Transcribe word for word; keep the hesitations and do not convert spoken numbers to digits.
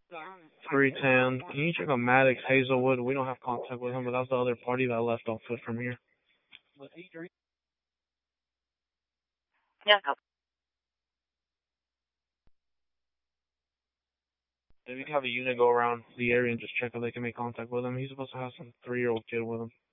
three ten. Can you check on Maddox Hazelwood? We don't have contact with him, but that's the other party that left on foot from here. Yeah. If you can have a unit go around the area and just check if they can make contact with him. He's supposed to have some three-year-old kid with him.